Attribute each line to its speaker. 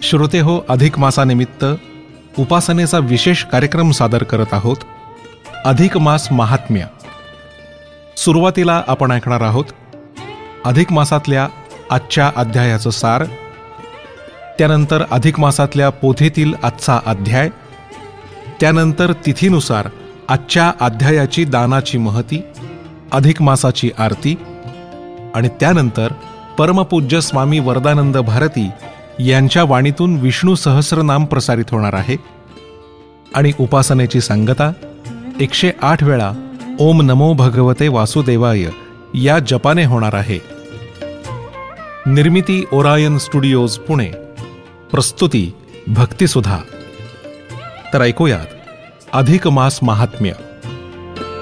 Speaker 1: श्रोते हो, अधिक मासानिमित्त उपासनेचा विशेष कार्यक्रम सादर करत आहोत. अधिक मास महात्म्य. सुरुवातीला आपण ऐकणार आहोत अधिक मासातल्या आजच्या अध्यायाचं सार, त्यानंतर अधिक मासातल्या पोथीतील आजचा अध्याय, त्यानंतर तिथीनुसार आजच्या अध्यायाची दानाची महती, अधिक मासाची आरती आणि त्यानंतर परमपूज्य स्वामी वरदानंद भारती यांच्या वाणीतून विष्णू सहस्रनाम प्रसारित होणार आहे. आणि उपासनेची सांगता 108 वेळा ओम नमो भगवते वासुदेवाय या जपाने होणार आहे. निर्मिती ओरायन स्टुडिओज पुणे. प्रस्तुती भक्तिसुधा. तर ऐकूयात अधिक मास महात्म्य.